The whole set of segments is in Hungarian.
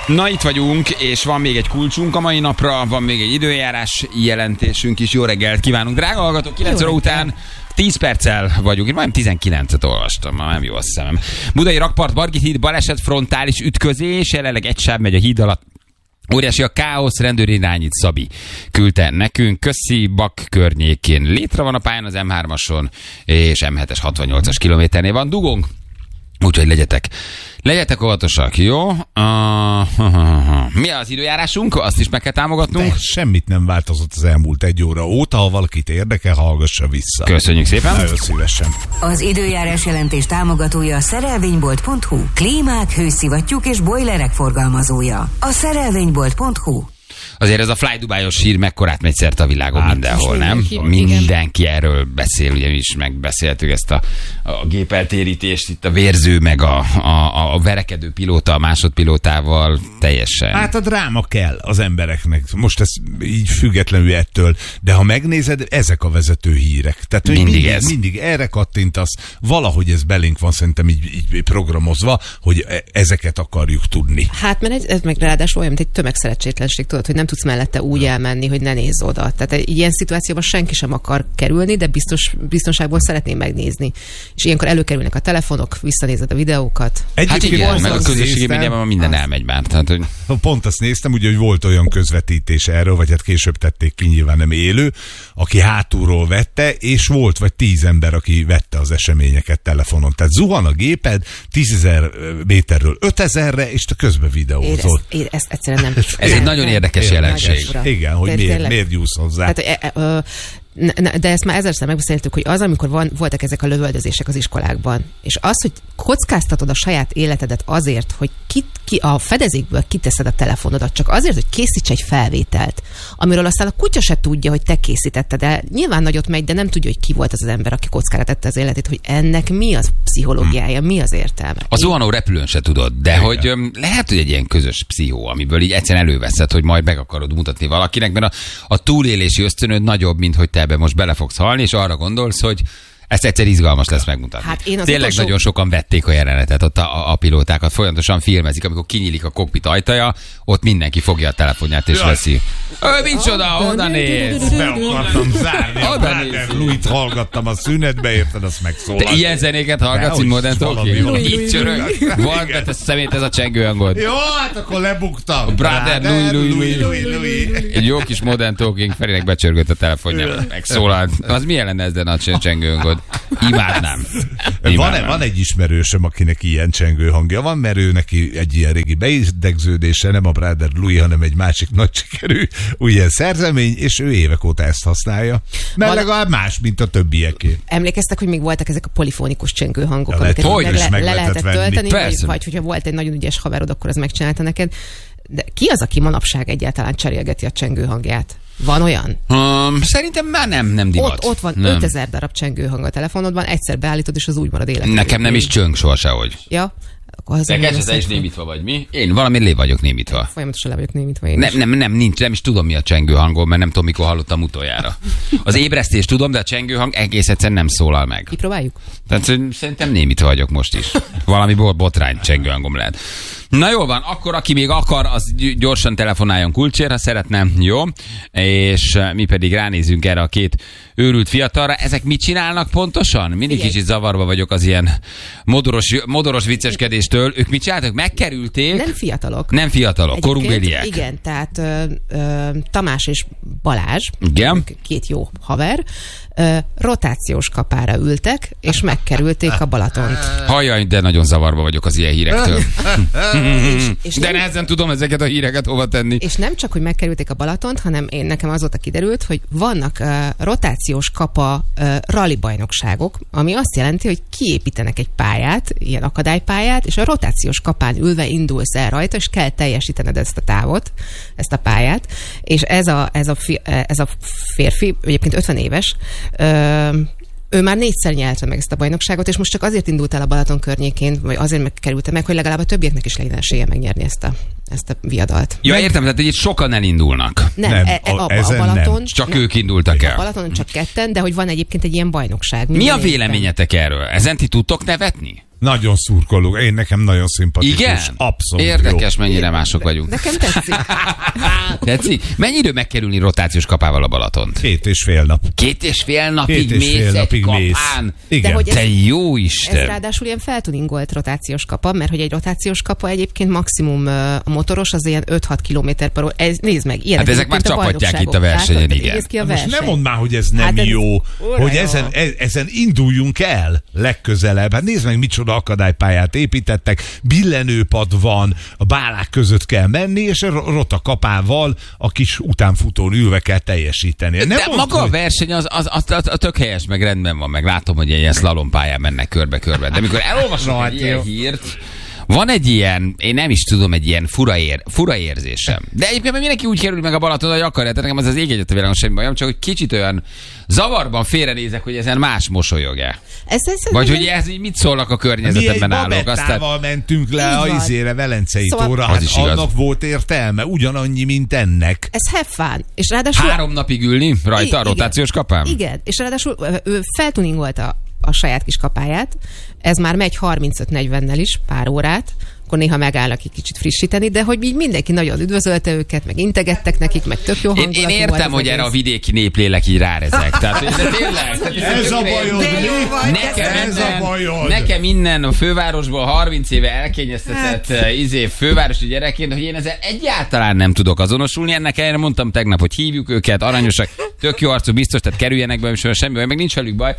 Na, itt vagyunk, és van még egy kulcsunk a mai napra, van még egy időjárás jelentésünk is. Jó reggelt kívánunk, drága hallgatók, 9 óra után 10 perccel vagyunk. Én majdnem 19-et olvastam, ma nem jó a szemem. Budai Rakpart, Margit híd, baleset, frontális ütközés, jelenleg egy sáv megy a híd alatt. Óriási a káosz, rendőrirányít Szabi küldte nekünk. Köszi, Bak környékén létre van a pályán az M3-ason, és M7-es 68-as kilométernél van dugónk. Úgyhogy legyetek óvatosak, jó? Mi az időjárásunk? Azt is meg kell támogatnunk. De semmit nem változott az elmúlt egy óra óta, ha valakit érdekel, hallgassa vissza. Köszönjük szépen. Nagyon szívesen. Az időjárás jelentés támogatója a szerelvénybolt.hu. Klímák, hőszivattyúk és bojlerek forgalmazója. A szerelvénybolt.hu. Azért ez a Fly Dubájos hír mekkorát megy szerte a világon mindenhol, nem? Mindenki erről beszél, ugye mi is megbeszéltük ezt a gépeltérítést, itt a vérző, meg a verekedő pilóta, a másodpilótával teljesen. Hát a dráma kell az embereknek. Most ez így függetlenül ettől, de ha megnézed, ezek a vezető hírek. Tehát mindig erre kattintasz, valahogy ez belénk van szerintem így programozva, hogy ezeket akarjuk tudni. Hát mert ez meg ráadásul olyan, mint egy tömegszerencsétlenség, tudod, hogy nem tudsz mellette úgy elmenni, hogy ne nézz oda. Tehát egy ilyen szituációban senki sem akar kerülni, de biztonságból szeretném megnézni. És ilyenkor előkerülnek a telefonok, visszanézed a videókat. Hát igen, meg a közösségi médiában minden elmegy már. Tehát, hogy... Pont azt néztem, ugye, hogy volt olyan közvetítés erről, vagy hát később tették ki, nyilván nem élő, aki hátulról vette, és volt vagy 10 ember, aki vette az eseményeket telefonon. Tehát zuhan a géped 10.000 méterről 5.000-re, és te közben videózol. Én ezt egyszerűen nem. Ez egy nagyon érdekes jelenség. Igen, hogy miért gyúsz hozzá. Tehát, de ezt már ezerszer megbeszéltük, hogy az, amikor voltak ezek a lövöldözések az iskolákban, és az, hogy kockáztatod a saját életedet azért, hogy a fedezékből kiteszed a telefonodat, csak azért, hogy készíts egy felvételt, amiről aztán a kutya se tudja, hogy te készítetted el. Nyilván nagyot megy, de nem tudja, hogy ki volt az ember, aki kockára tette az életét, hogy ennek mi az pszichológiája, mi az értelme. A zuhanó repülőn se tudod, de hogy lehet, hogy egy ilyen közös pszichó, amiből így egyszerűen előveszed, hogy majd meg akarod mutatni valakinek, mert a túlélési ösztönöd nagyobb, mint hogy te ebbe most bele fogsz halni, és arra gondolsz, hogy ezt egyszer izgalmas lesz megmutatni. Hát tényleg nagyon sokan vették a jelenetet, ott a pilótákat folyamatosan filmezik, amikor kinyílik a kokpit ajtaja, ott mindenki fogja a telefonját és veszi. Micsoda, oda néz! Be akartam zárni, a Brother Louis-t hallgattam a szünetbe, érted, azt megszólalt. Te ilyen zenéket hallgatsz, mint Modern Talking? Így csörög. Van, de te szemét ez a csengőhangod. Jó, hát akkor lebuktam. Brother Louis. Egy jó kis Modern Talking, Ferinek becsörgött a telefonja, megszólalt. Az milyen lenne ez a csengőhangod? Imádnám. Van egy ismerősöm, akinek ilyen csengő hangja van, mert ő neki egy ilyen régi beidegződése, nem a Brother Louis, hanem egy másik nagy sikerű ilyen szerzemény, és ő évek óta ezt használja. Mert legalább más, mint a többieké. Emlékeztek, hogy még voltak ezek a polifonikus csengő hangok, amiket le lehetett tölteni, vagy hogyha volt egy nagyon ügyes haverod, akkor az megcsinálta neked. De ki az, aki manapság egyáltalán cserélgeti a csengő hangját? Van olyan? Szerintem már nem divat. Ott van 5000 darab csengőhang a telefonodban, egyszer beállítod, és az úgy marad életben. Nekem nem is csöng soha sehogy. Ja? Te is némítva vagy, mi? Én valami lé vagyok némítva. Folyamatosan le vagyok némítva én is. Nem is tudom, mi a csengőhangom, mert nem tudom, mikor hallottam utoljára. Az ébresztést tudom, de a csengőhang egész egyszerűen nem szólal meg. Kipróbáljuk? Tehát szerintem némítva vagyok most is. Valami botrány csengőhangom lehet. Na jól van, akkor aki még akar, az gyorsan telefonáljon kulcsért, ha szeretne, jó? És mi pedig ránézünk erre a két őrült fiatalra. Ezek mit csinálnak pontosan? Mindig kicsit zavarba vagyok az ilyen modoros vicceskedéstől. Ők mit csináltak? Megkerülték? Nem fiatalok, korunkbéliek. Igen, tehát Tamás és Balázs, igen, két jó haver, rotációs kapára ültek, és megkerülték a Balatont. Hajjaj, de nagyon zavarba vagyok az ilyen hírektől. és de nehezen tudom ezeket a híreket hova tenni. És nem csak, hogy megkerülték a Balatont, hanem nekem azóta kiderült, hogy vannak rotációs kapa rally bajnokságok, ami azt jelenti, hogy kiépítenek egy pályát, ilyen akadálypályát, és a rotációs kapán ülve indulsz el rajta, és kell teljesítened ezt a távot, ezt a pályát, és ez a férfi, egyébként 50 éves, ő már 4-szer nyerte meg ezt a bajnokságot, és most csak azért indult el a Balaton környékén, vagy azért megkerülte meg, hogy legalább a többieknek is legyen esélye megnyerni ezt a viadalt. Ja, értem, tehát itt sokan elindulnak. Nem, a Balaton. Nem. Csak ők indultak el. A Balatonon csak ketten, de hogy van egyébként egy ilyen bajnokság. Mi a véleményetek erről? Ezen ti tudtok nevetni? Nagyon szurkoló. Én nekem nagyon szimpatikus. Igen? Abszolút Érdekes, jó. mennyire mások vagyunk. Nekem tetszik. Tetszik? Mennyi idő megkerülni rotációs kapával a Balatont? 2,5 nap. 2,5 napig 2,5 mész egy napig mész. kapán? Igen. De hogy Te jó Ez Isten! ráadásul ilyen feltuningolt rotációs kapa, mert hogy egy rotációs kapa egyébként maximum a motoros az ilyen 5-6 km/h. Nézd meg, ilyenek Hát ezek már egyébként csapatják itt a bajnokságok. versenyen, Látod, igen. néz ki a Most verseny. nem mondd már, hogy ez nem Hát ez- jó, Ura, hogy jó. ezen induljunk el legközelebb. Hát nézd meg, micsoda akadálypályát építettek, billenőpad van, a bálák között kell menni, és a rota kapával a kis utánfutón ülve kell teljesíteni. Nem De mondd, maga a hogy- verseny az tök helyes, meg rendben van, meg látom, hogy ilyen szlalompályán mennek körbe-körbe. De amikor elolvasok egy ilyen hírt, van egy ilyen, én nem is tudom, egy ilyen fura érzésem. De egyébként mindenki úgy kerül meg a Balaton, hogy akarja, tehát nekem az ég egyet a világon semmi bajom, csak hogy kicsit olyan zavarban félrenézek, hogy ezen más mosolyog-e. Vagy hogy ez így mit szólnak a Mi egy környezetemben állók. babettával mentünk le Így a van. izére, Velencei Szóval- tóra, Az hát is igaz. annak volt értelme, ugyanannyi, mint ennek. Ez have fun. És ráadásul 3 napig ülni rajta a Igen. rotációs kapán? Igen, és ráadásul ő feltuningolta a saját kis kapáját. Ez már megy 35-40-nel is, pár órát. Akkor néha megállnak egy kicsit frissíteni, de hogy így mindenki nagyon üdvözölte őket, meg integettek nekik, meg tök jó Én hangulatú volt értem, az hogy erre a egész. vidéki néplélek így rárezek. Tehát, de tényleg. Tehát Ez a bajod, De jó vagy, ez a bajod. Nekem innen a fővárosból 30 éve elkényeztetett fővárosi gyerekként, hogy én ezzel egyáltalán nem tudok azonosulni. Ennek ellenére mondtam tegnap, hogy hívjuk őket, aranyosak, tök jó arcú, biztos, tehát kerüljenek be, és semmi baj, meg nincs velük baj.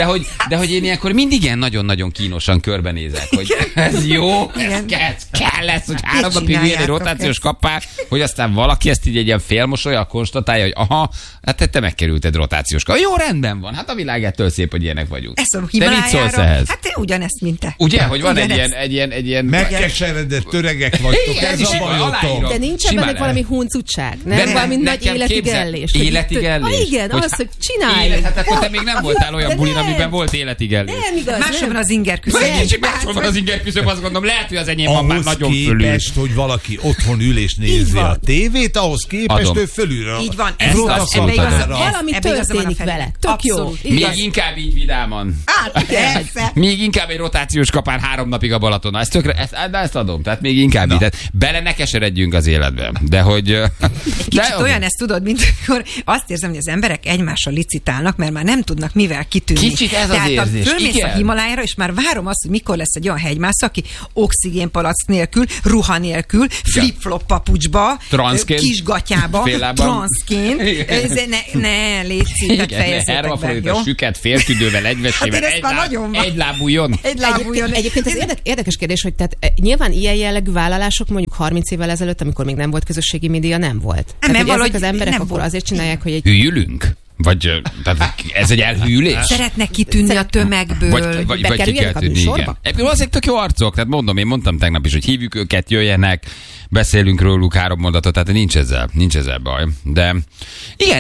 De hogy én ilyenkor mindig ilyen nagyon-nagyon kínosan körbenézek, hogy ez jó, ez kell lesz, hogy 3 napig ülni egy rotációs kapán, hogy aztán valaki ezt így egy ilyen félmosollyal konstatálja, hogy aha, hát te megkerülted rotációs kapán. Jó, rendben van, hát a világ ettől szép, hogy ilyenek vagyunk. Ez a Te mit szólsz Himalájára. ehhez? Hát ugyanezt, mint te. Ugye, hogy van Ugyanezt. egy ilyen... Megkeseredett töregek vagytok, Igen, ez és a bajotok. aláírom. De nincs Simán benne valami huncutság, nem? De Valami nagy nekem életigellés. hogy Életigellés? itt- igen, Hogy az, hogy csinálj. Hát akkor te még nem voltál olyan De bulin, nem. amiben volt életigellés. Nem igaz, Máshol van nem. az inger küszöb. Egy kicsit máshol van az inger küszöb, azt gondolom, lehet, hogy az enyém van már Ahhoz nagyon fölül. képest, hogy valaki otthon ül és Így nézi van. a tévét, ahhoz képest Adom. ő fölül. Így van. Ezt Ebbe abszolút igaza- adom. Valami ebbe igaza van a történik Ferinek. vele. Tök jó. Abszolút. Igaz. Még inkább így vidáman. Hát, persze. Még inkább egy rotációs kapán 3 napig a Balatona. Ezt adom. Tehát még inkább így. Tehát bele ne keseredjünk az életbe. De hogy... Egy kicsit olyan ezt tudod, mint amikor azt érzem, hogy az emberek egymással licitálnak, mert már nem tudnak mivel kitűnni. Kicsit ez az Tehát érzés, fölmész igen. a Himalájára, és már várom azt, hogy mikor lesz egy olyan hegymászó, aki oxigénpalack nélkül, ruha nélkül, flip-flop papucsba, Transzként. kisgatyába, Féllábban. transzként. Igen. Ne, légy szívet, fejezzétek be, hermafrodita jó? süket féltüdővel, egyvesével, Hát én ezt már nagyon van. egy lábú jön. Egy lábújon. Egyébként ez érdekes kérdés, hogy tehát nyilván ilyen jellegű vállalások mondjuk 30 évvel ezelőtt, amikor még nem volt közösségi média, nem volt. Tehát, mert hogy ezek valahogy az emberek nem akkor volt. azért csinálják, hogy egy Hűlünk? Vagy tehát ez egy elhűlés? Szeretnek kitűnni a tömegből. Vagy ki kell bekerüljenek a tűnni, műsorba? igen. Egyébként azért tök jó arcok, tehát mondom, én mondtam tegnap is, hogy hívjuk őket, jöjjenek, beszélünk róluk 3 mondatot, tehát nincs ezzel baj. De igen,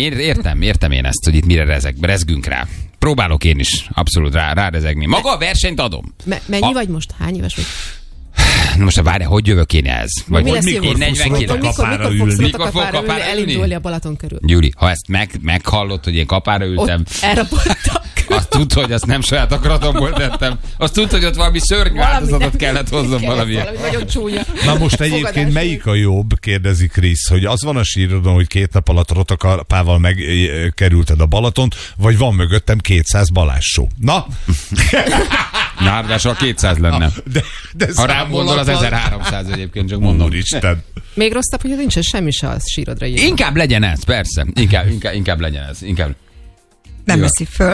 értem én ezt, hogy itt mire rezgünk rá. Próbálok én is abszolút rárezegni. Maga a versenyt adom. Mennyi vagy most? Hány éves vagy? Na most várj, hogy jövök én ehhez? Vagy Mi lesz mikor jövő? fogsz 49. kapára Mikor fogsz ülni? Mikor fogok kapára kapára ülni? elindulni a Balaton körül? Gyuri, ha ezt meghallod, hogy én kapára ültem, Ott elraboltak. azt tudd, hogy azt nem saját akaratomból tettem. Azt tudd, hogy ott valami szörnyű áldozatot kellett hoznom valamilyen. Valami nagyon csúnya. Na most egyébként Fogadás. melyik a jobb, kérdezi Krisz, hogy az van a sírodon, hogy 2 nap alatt rotakapával megkerülted a Balatont, vagy van mögöttem 200 Balázs show. Na? Na, ráadásul 200 lenne. De Ha rám gondol, az 1300 egyébként, csak mondom. Úristen. Még rosszabb, hogy nincsen semmi se az sírodra írva. Inkább legyen ez, persze. Inkább legyen ez. Inkább. Nem Jó. veszi föl.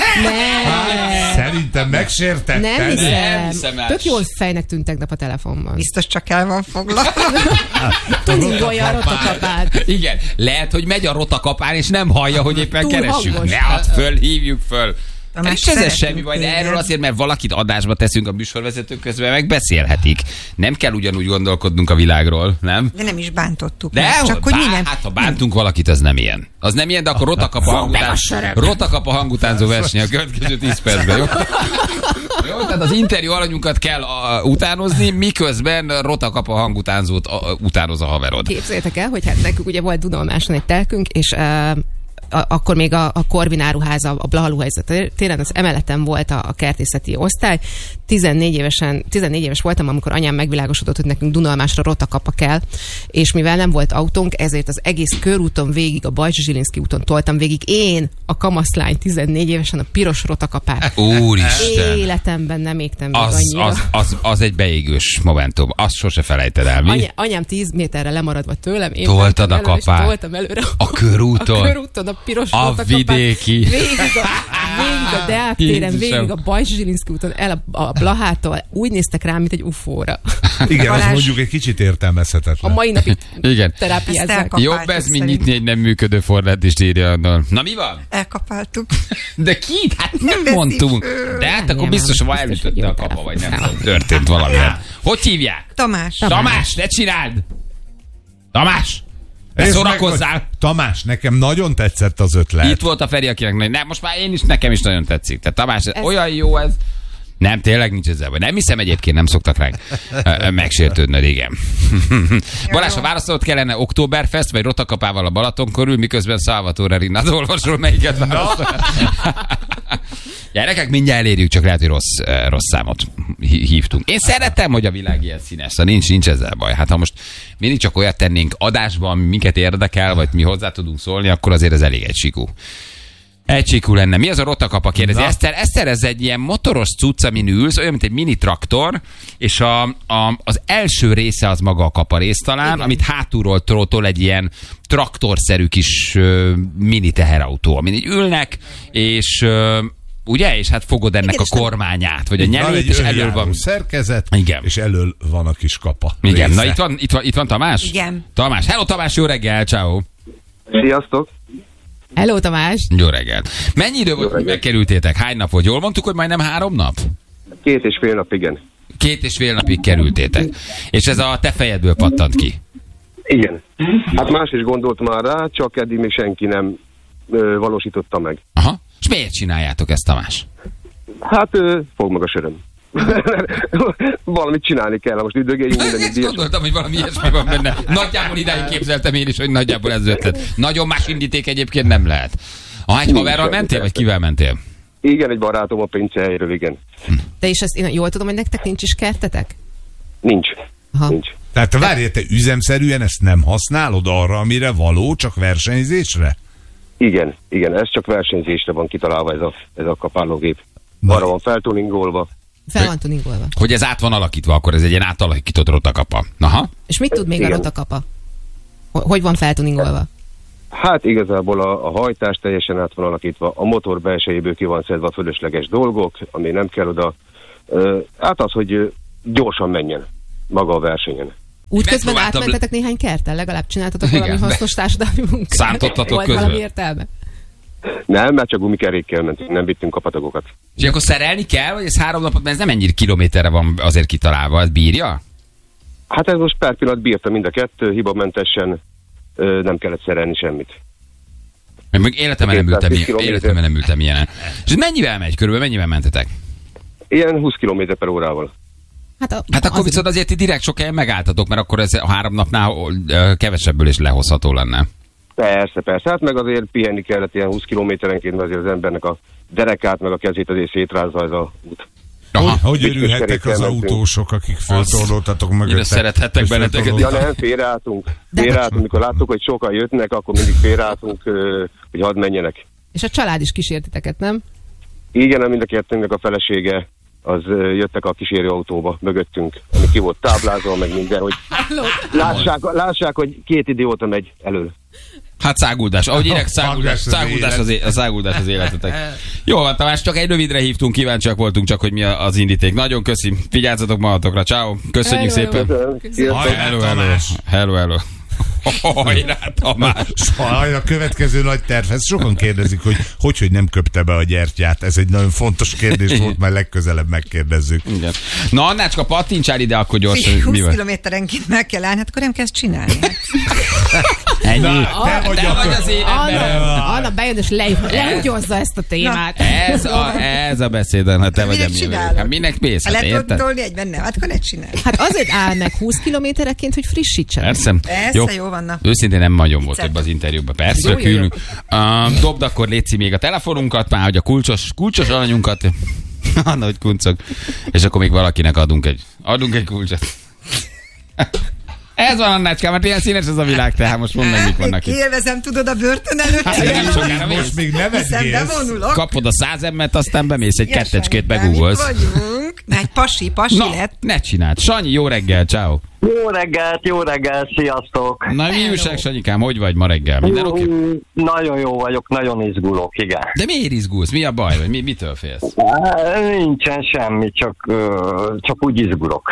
Szerintem megsértetted. Nem hiszem hiszem. el. Tök jól fejnek tűnt tegnap a telefonban. Biztos csak el van foglalva. Tuningolja a rotakapát. Igen, lehet, hogy megy a rotakapán, és nem hallja, hogy éppen Túl keressük. hangos. Ne add föl, hívjuk föl. Tamás, És ez szeretünk semmi baj, de téged. erről azért, mert valakit adásba teszünk a műsorvezetők közben, megbeszélhetik. Nem kell ugyanúgy gondolkodnunk a világról, nem? De nem is bántottuk. De meg, csak hogy mi nem. hát ha bántunk valakit, az nem ilyen. Az nem ilyen, de akkor rotakap a hangutánzó verseny a következő 10 percben, jó? Jó, tehát az interjú alanyunkat kell utánozni, miközben rotakap a hangutánzót utánoz a haverod. Képzeljétek el, hogy hát nekünk ugye volt Dunalmáson egy telkünk, és akkor még a Corvin áruház, a Blaha téren, az emeleten volt a kertészeti osztály. 14 éves voltam, amikor anyám megvilágosodott, hogy nekünk Dunalmásra rotakapa kell, és mivel nem volt autónk, ezért az egész körúton végig, a Bajcsy-Zsilinszky úton toltam végig én, a kamaszlány 14 évesen a piros rotakapát. Úristen! Életemben nem égtem meg annyira. Az egy beégős momentum. Azt sose felejted el, mi? Anyám 10 méterre lemaradva tőlem. Én toltad a kapát. Toltam előre. A körúton? A körúton, a piros a rotakapát. Vidéki. Végig a Deák téren, végig a Bajcsy-Zsilinszky úton, el a Blahától. Úgy néztek rám, mint egy ufóra. Igen, az mondjuk egy kicsit értelmezhetetlen. A mai napig igen. terápiázzák. Jobb ez, mint nyitni egy nem működő forrát is írja annól. Na mi van? Elkapáltuk. De ki? Hát nem mondtunk. De hát akkor biztos, hogy elütötte a kapa, vagy nem történt valami. Hogy hívják? Tamás, ne csináld! Tamás! Ne szórakozzál! Tamás, nekem nagyon tetszett az ötlet. Itt volt a Feri, akinek nem, most már nekem is nagyon tetszik. Tehát Tamás, olyan jó ez. Nem, tényleg nincs ezzel baj. Nem hiszem egyébként, nem szoktak ránk megsértődnöd, igen. Balázs, ha válaszolod kellene Oktoberfest, vagy rotakapával a Balaton körül, miközben Salvatore Rinnát olvasol, melyiket válaszol? Gyerekek, mindjárt elérjük, csak lehet, hogy rossz számot hívtunk. Én szeretem, hogy a világ ilyen színes, nincs ezzel baj. Hát ha most mindig csak olyat tennénk adásban, minket érdekel, vagy mi hozzá tudunk szólni, akkor azért ez elég egysikú. Egysikú lenne. Mi az a rotakapa, kérdezi? Eszter, ez egy ilyen motoros cucc, amin ülsz, olyan, mint egy mini traktor, és az első része az maga a kaparész talán, igen, amit hátulról tol egy ilyen traktorszerű kis mini teherautó, amin így ülnek, és ugye? És hát fogod ennek a kormányát, vagy a nyelőt, és elől van szerkezet, igen, és elől van a kis kapa. Igen, része. Na itt van Tamás? Igen. Tamás, hello Tamás, jó reggel, ciao. Sziasztok! Hello, Tamás! Jó reggel. Mennyi idő volt, hogy megkerültétek? Hány nap volt? Jól mondtuk, hogy majdnem 3 nap? 2,5 nap, igen. 2,5 napig kerültétek. És ez a te fejedből pattant ki? Igen. Hát más is gondolt már rá, csak eddig még senki nem valósította meg. Aha. És miért csináljátok ezt, Tamás? Hát fog meg a söröm. Valamit csinálni kell, most üdögéljünk mindenit. Ezt gondoltam, hogy valami ilyesmi van benne. Nagyjából idáig képzeltem én is, hogy nagyjából ez ötlet. Nagyon más indíték egyébként nem lehet. Egy haverral mentél, vagy kivel mentél? Igen, egy barátom a pincehelyről, igen. De és ezt én jól tudom, hogy nektek nincs is kertetek? Nincs. Aha. Nincs. Tehát várjál, te üzemszerűen ezt nem használod arra, amire való, csak versenyzésre? Igen, ez csak versenyzésre van kitalálva ez a kapálógép. Arra van feltuningolva. Fel van tuningolva. Hogy ez át van alakítva, akkor ez egy ilyen átalakított rotakapa. Aha. És mit tud még igen. A rotakapa? Hogy van feltuningolva? Hát igazából a hajtás teljesen át van alakítva, a motor belsejéből ki van szedve a fölösleges dolgok, ami nem kell oda. Hát az, hogy gyorsan menjen maga a versenyen. Útközben átmentetek néhány kerten? Legalább csináltatok valami hasznos társadalmi munkát? Szántottatok közben? Valami értelme? Nem, mert csak gumikerékkel mentünk, nem vittünk kapatagokat. És akkor szerelni kell, vagy ez 3 napot, mert ez nem ennyire kilométerre van azért kitalálva, ez bírja? Hát ez most per pillanat bírta mind a kettő, hibamentesen, nem kellett szerelni semmit. Még életemben nem ültem ilyenen. És ez mennyivel megy körülbelül, mennyivel mentetek? Ilyen 20 km per órával. Hát akkor viszont azért ti direkt sok helyen megálltatok, mert akkor ez a 3 napnál kevesebből is lehozható lenne. Persze. Hát meg azért pihenni kellett ilyen 20 kilométerenként, mert azért az embernek a derekát, meg a kezét azért szétrázza ez a út. Hogy örülhettek az autósok, akik föltorlódtatok mögöttek? Szerethettek benneteket. Ja nem, félreálltunk, mikor láttuk, hogy sokan jöttnek, akkor mindig félreálltunk, hogy hadd menjenek. És a család is kísértiteket, nem? Igen, mind a kettőnknek a felesége, az jöttek a kísérőautóba mögöttünk, ami ki volt táblázva, meg minden, hogy lássák, hogy 2 idióta megy elől. Hát száguldás. Ahogy érek, száguldás az életetek. Jó van, Tamás, csak egy rövidre hívtunk, kíváncsiak voltunk csak, hogy mi az indíték. Nagyon köszi. Vigyázzatok magatokra. Ciao. Köszönjük szépen. Hello. Hajrá, Tamás! A következő nagy terv. Sokan kérdezik, hogy nem köpte be a gyertyát. Ez egy nagyon fontos kérdés volt, majd legközelebb megkérdezzük. Igen. Na, Annácska, pattintsál ide, akkor gyorsan. 20 kilométerenként meg kell állni, hát akkor nem kezd csinálni. Ennyi. te vagy az én emberem. Anna bejön és lehúgyozza ezt a témát. Ez a beszéd, ha te vagy a mi. Hát minek mész? Ha Hát lehet érted? tolni egyben, nem, hát akkor ne csinálj. Hát azért áll meg 20 kilométereként, hogy frissítsen. Persze. Persze, jó van, na. Őszintén nem nagyon volt több az interjúban. Persze, Jó, külünk. Dobd akkor létszi még a telefonunkat, már hogy a kulcsos alanyunkat. Anna, hogy kuncog. És akkor még valakinek adunk egy kulcsot. Ez van, Annácskám, mert ilyen színes ez a világ, tehát most mondd meg, mik vannak itt. Élvezem, tudod, a börtön előtt. Nem sokára Most mész. még Hiszen nevetgélsz. bevonulok. Kapod a 100 emmet, aztán bemész egy kettecskét, Itt begúgolsz. vagyunk. Egy pasi Na, lett. ne csináld. Sanyi, jó reggel, ciao. Jó reggelt, sziasztok! Na, mi újság, Sanyikám, hogy vagy ma reggel? Minden oké? Nagyon jó vagyok, nagyon izgulok, igen. De miért izgulsz? Mi a baj? Vagy mitől félsz? Nincsen semmi, csak úgy izgulok.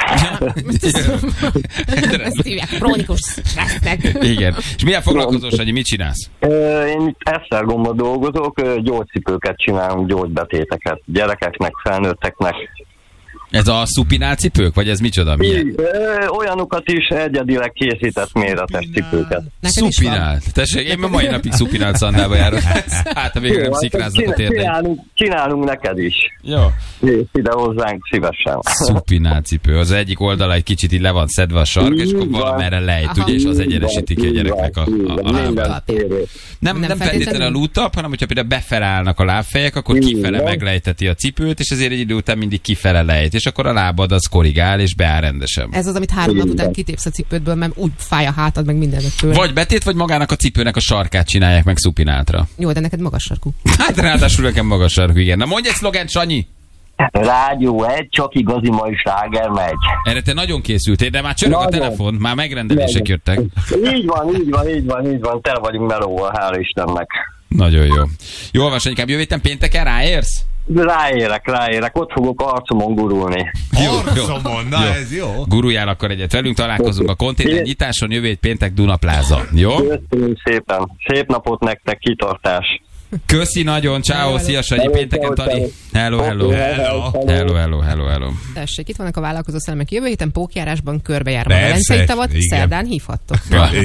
Ezt hívják krónikus stressznek. Igen. És milyen foglalkozol, Sanyi? Mit csinálsz? Én itt Esztergomban dolgozok, gyógycipőket csinálunk, gyógybetéteket gyerekeknek, felnőtteknek. Ez a szupinál cipők? Vagy ez micsoda? Milyen? Olyanokat is egyedileg készített méretes cipőket. Neked is van. Szupinál. Tessék, én mai napig szupinált szandába járok. Hát, ha végre nem szikráznak a térdeim. Csinálunk neked is. Jó. Jössz ide hozzánk szívesen. Szupinál cipő. Az egyik oldala egy kicsit így le van szedve a sark, és akkor valamerre lejt, ugye, és az egyenesíti ki a gyereknek a lábát. Nem feltétlenül a lútap, hanem hogyha például befele állnak a lábfejek, akkor kifele meglejteti a cipőt, és ezért egy idő után mindig kifele lejt, és akkor a lábad az korrigál, és beáll rendesen. Ez az, amit 3 nap után kitépsz a cipődből, mert úgy fáj a hátad, meg mindennek tőle. Vagy betét, vagy magának a cipőnek a sarkát csinálják meg szupináltra. Jó, de neked magas sarkú. Hát ráadásul nekem magas sarkú, igen. Na mondj egy szlogent, Sanyi! Rádió 1, csak igazi mai sláger megy. Erre te nagyon készültél, de már csörög a telefon, már megrendelések jöttek. Így van, tel vagyunk melóval, hála Istennek. Nagyon jó. Jól van, Sanyikám, jövő héten pénteken ráérsz? Ráérek, ott fogok arcomon gurulni. Arcomon, na ez jó. Guruljál akkor egyet velünk, találkozunk a konténer nyitáson, jövő hét péntek Dunapláza. Jó? Köszönöm szépen. Szép napot nektek, kitartás. Köszi nagyon, ciao, szia Sanyi, pénteken Tali. Hello. Tessék, itt vannak a vállalkozó szellemek. Jövő héten pókjárásban körbejárom a Persze, Velencei tavat, igen. szerdán hívhattok.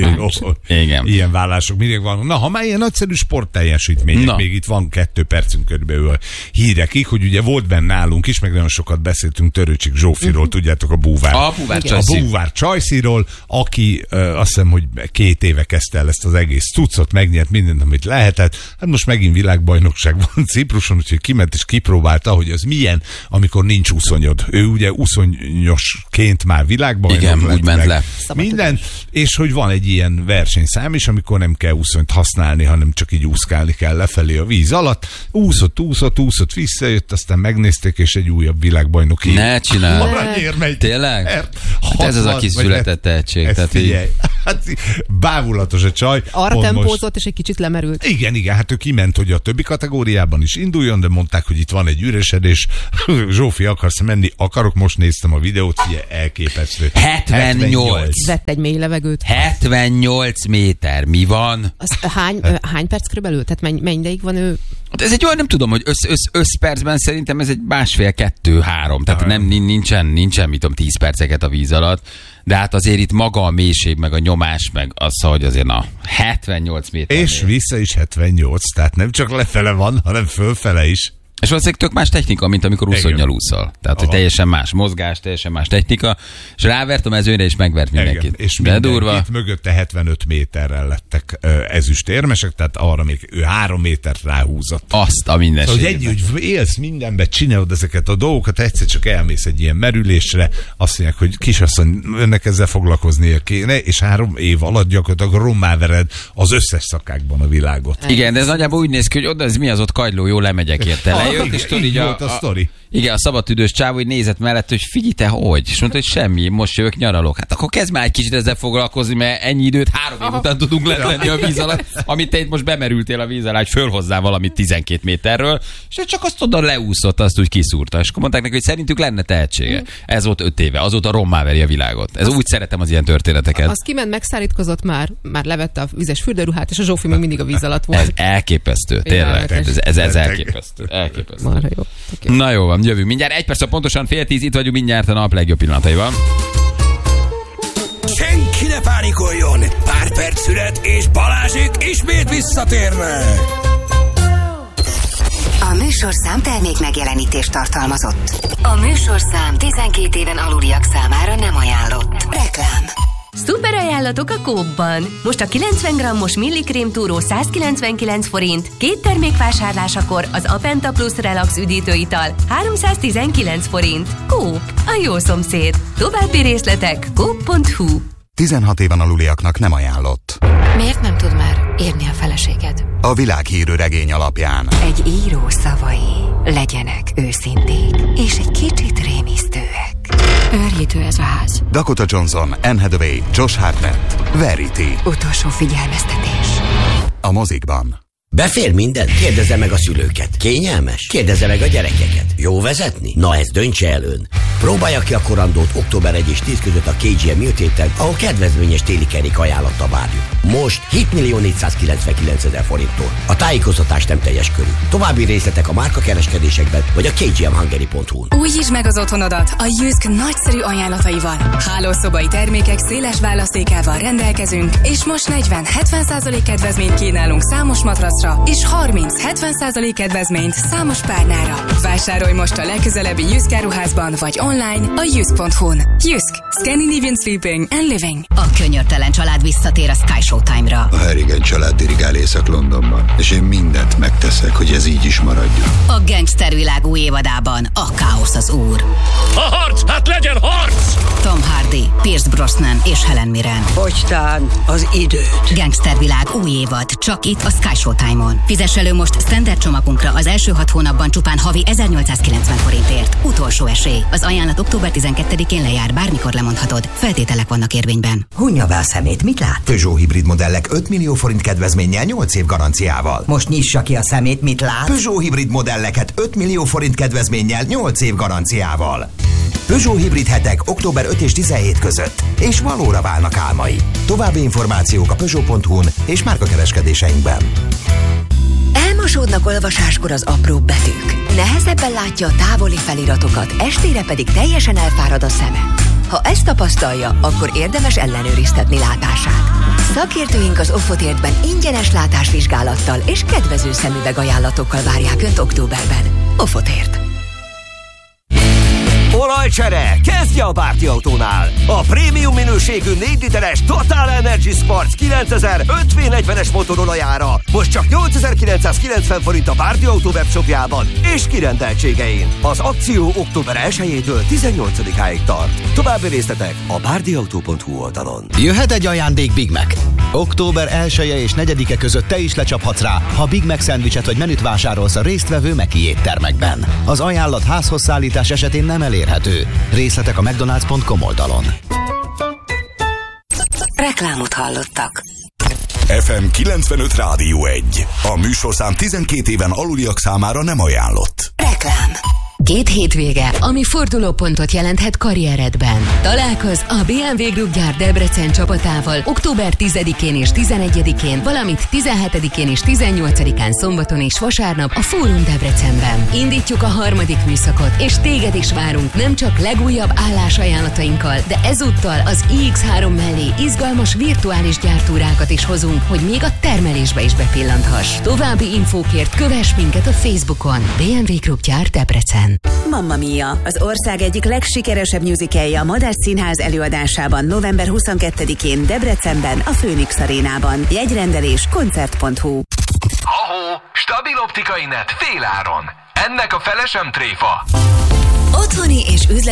Igen. Ilyen vállások mindig van. Na, ha már ilyen nagyszerű sportteljesítmények, még itt van 2 percünk körülbelül hírekig, hogy ugye volt benne nálunk is, meg nagyon sokat beszéltünk Törőcsik Zsófiról, tudjátok, a búvár. A búvár Csajci. A búvár Csajciról, aki azt hiszem, hogy 2 éve kezdte el ezt az egész cuccot, megnyert mindent, amit lehetett. Hát most megint világbajnokság van Cipruson, úgyhogy kiment és kipróbálta, hogy az milyen, amikor nincs uszonyod. Ő ugye uszonyosként már világbajnok. Igen, lett, úgy ment le. Minden, és hogy van egy ilyen versenyszám is, amikor nem kell uszonyt használni, hanem csak így úszkálni kell lefelé a víz alatt. Úszott, visszajött, aztán megnézték, és egy újabb világbajnoki. Ne csinálj. Aranyérmet. Tényleg? Hát ez az a kis született tehetség. Tehát így... Hát bávulatos a csaj. Arra tempózott, és egy kicsit lemerült. Igen, hát ő kiment, hogy a többi kategóriában is induljon, de mondták, hogy itt van egy üresedés. Zsófi, akarsz menni? Akarok, most néztem a videót, figyelj, elképesztő. 78. Vett egy mély levegőt. 78 méter, mi van? Az hány perc körülbelül? Tehát mennyi ideig van ő? Ez egy olyan, nem tudom, hogy összpercben szerintem ez egy 1,5-2-3. Tehát nincsen, mit tudom, 10 perceket a víz alatt. De hát azért itt maga a mélység, meg a nyomás, meg az, hogy azért 78 méter. És vissza is 78, tehát nem csak lefele van, hanem fölfele is. És valószínűleg tök más technika, mint amikor úszonnyal úszol. Tehát, hogy teljesen más mozgás, teljesen más technika, és rávert a mezőnyre, és megvert mindenkit. Igen, és de durva. Itt mögötte 75 méterrel lettek ezüstérmesek, tehát arra még ő 3 métert ráhúzott. Azt a mindenségben. Szóval, hogy élsz mindenbe, csinálod ezeket a dolgokat, egyszer csak elmész egy ilyen merülésre, azt mondják, hogy kisasszony, önnek ezzel foglalkoznia kéne, és 3 év alatt gyakorlatilag rommá vered az összes szakákban a világot. Igen, de ez nagyjából úgy néz ki, hogy oda, ez mi az ott kagyló, jó lemegyek érte. Lejött, és tudod, így volt a sztori. Igen, a szabadtüdős csávó, hogy nézett mellett, hogy figyelj te, hogy? És mondta, hogy semmi, most jövök, nyaralok. Hát akkor kezd már egy kicsit ezzel foglalkozni, mert ennyi időt 3 év után tudunk lenni a víz alatt, amit te itt most bemerültél a víz alá, hogy fölhozzál valamit 12 méterről, és csak azt oda leúszott, azt úgy kiszúrta. És akkor mondták neki, hogy szerintük lenne tehetsége. Ez volt 5 éve, azóta rommá veri a világot. Ez úgy szeretem az ilyen történeteket. Az kiment, megszárítkozott már levette a vizes fürdőruhát, és a Zsófi még mindig a víz alatt volt. Ez elképesztő, tényleg. Ez elképesztő. Marha jó. Na jó van, jövünk mindjárt. 1 perc, pontosan 9:30, itt vagyunk mindjárt a nap legjobb pillanataiban. Senki ne pánikoljon! Pár perc szület, és Balázsék ismét visszatérnek. A műsorszám termék megjelenítést tartalmazott. A műsorszám 12 éven aluliak számára nem ajánlott. Reklám. Szuper ajánlatok a Coop-ban. Most a 90 g-os millikrém túró 199 forint, 2 termék vásárlásakor az Apenta Plus Relax üdítőital 319 forint. Coop, a jó szomszéd. További részletek coop.hu. 16 éven aluliaknak nem ajánlott. Miért nem tud már írni a feleséged? A világhírű regény alapján. Egy író szavai legyenek őszinték, és egy kicsit rémisztőek. Őrjítő ez a ház. Dakota Johnson, Anne Hathaway, Josh Hartnett, Verity. Utolsó figyelmeztetés. A mozikban. Befér minden? Kérdezze meg a szülőket. Kényelmes? Kérdezze meg a gyerekeket. Jó vezetni? Na ezt döntse el ön. Próbálja ki a korandót október 1 és 10 között a KGM Műtéten, ahol kedvezményes téli kerék ajánlatta várjuk. Most 7.499.000 forinttól. A tájékoztatás nem teljes körű. További részletek a márkakereskedésekben vagy a kgmhungary.hu-n. Újítsd meg az otthonodat a Jysk nagyszerű ajánlataival. Hálószobai termékek széles választékával rendelkezünk, és most 40-70% kedvezményt kínálunk számos matracra, és 30-70% kedvezményt számos párnára. Vásárolj most a legközelebbi Jysk áruházban, vagy online a jysk.hu-n. Jysk. Scandinavian Sleeping and Living. A könyörtelen család visszatér a Sky Showtime-ra. A Harrigan család dirigál Észak-Londonban, és én mindent megteszek, hogy ez így is maradjon. A gangstervilág új évadában a káosz az úr. A harc! Hát legyen harc! Tom Hardy, Pierce Brosnan és Helen Mirren. Fogytán az időt. Gangstervilág új évad, csak itt a Sky Showtime-on. Fizess elő most standard csomagunkra az első 6 hónapban csupán havi 1890 forintért. Utolsó esély. Az ajánlat október 12-én lejár, bármikor lemondhatod. Feltételek vannak érvényben. Hunja be a szemét, mit lát? Peugeot hibrid modellek 5 millió forint kedvezménnyel 8 év garanciával. Most nyissa ki a szemét, mit lát? Peugeot hibrid modelleket 5 millió forint kedvezménnyel 8 év garanciával. Peugeot hibrid hetek október 5 és 17 között, és valóra válnak álmai. További információk a Peugeot.hu-n és márkakereskedéseinkben. Elmosódnak olvasáskor az apróbb betűk. Nehezebben látja a távoli feliratokat, estére pedig teljesen elfárad a szeme. Ha ezt tapasztalja, akkor érdemes ellenőriztetni látását. Szakértőink az Offotértben ingyenes látásvizsgálattal és kedvező szemüveg ajánlatokkal várják Önt októberben. Offotért. Olajcsere, kezdje a Bárdi Autónál! A prémium minőségű 4 literes Total Energy Sports 9000 5V40-es motorolajára most csak 8990 forint a Bárdi Autó webshopjában és kirendeltségein. Az akció október 1-től 18-áig tart. További részletek a bárdiautó.hu oldalon. Jöhet egy ajándék Big Mac. Október 1-e és 4-e között te is lecsaphatsz rá, ha Big Mac szendvicset vagy menüt vásárolsz a résztvevő Meki éttermekben. Az ajánlat házhoz szállítás esetén nem elérhető. Részletek a mcdonalds.com oldalon. Reklámot hallottak. FM 95 Rádió 1. A műsorszám 12 éven aluliak számára nem ajánlott. Reklám. 2 hétvége, ami fordulópontot jelenthet karrieredben. Találkozz a BMW Group gyár Debrecen csapatával október 10-én és 11-én, valamint 17-én és 18-án szombaton és vasárnap a Fórum Debrecenben. Indítjuk a 3. műszakot, és téged is várunk nem csak legújabb állásajánlatainkkal, de ezúttal az iX3 mellé izgalmas virtuális gyártúrákat is hozunk, hogy még a termelésbe is bepillanthass. További infókért kövess minket a Facebookon. BMW Group gyár Debrecen. Mamma Mia, az ország egyik legsikeresebb musicalje a Madách Színház előadásában november 22-én Debrecenben, a Phoenix Arénában. Jegyrendelés koncert.hu. Ahó, stabil optikai net féláron. Ennek a fele sem tréfa. Otthoni és üzleti